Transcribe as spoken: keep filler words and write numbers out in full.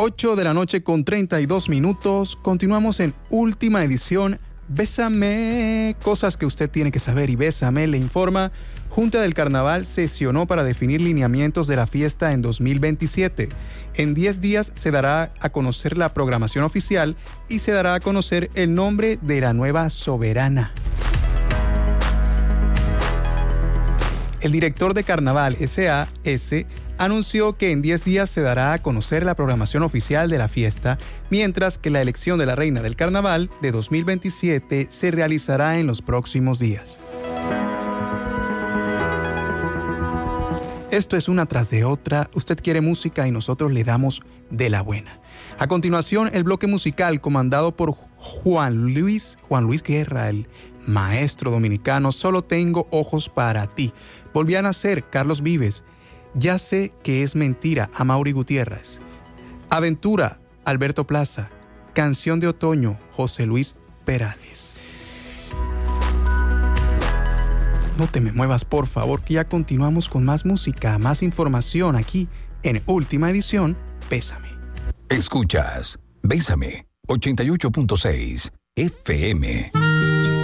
ocho de la noche con treinta y dos minutos. Continuamos en última edición. Bésame, cosas que usted tiene que saber y Bésame le informa. Junta del Carnaval sesionó para definir lineamientos de la fiesta en dos mil veintisiete. En diez días se dará a conocer la programación oficial y se dará a conocer el nombre de la nueva soberana. El director de Carnaval S A S anunció que en diez días se dará a conocer la programación oficial de la fiesta, mientras que la elección de la Reina del Carnaval de dos mil veintisiete se realizará en los próximos días. Esto es una tras de otra. Usted quiere música y nosotros le damos de la buena. A continuación, el bloque musical comandado por Juan Luis, Juan Luis Guerra, el maestro dominicano. Solo tengo ojos para ti. Volvió a nacer Carlos Vives. Ya sé que es mentira, Amaury Gutiérrez. Aventura, Alberto Plaza. Canción de otoño, José Luis Perales. No te me muevas, por favor, que ya continuamos con más música, más información aquí en Última Edición, Bésame. Escuchas Bésame, ochenta y ocho punto seis F M.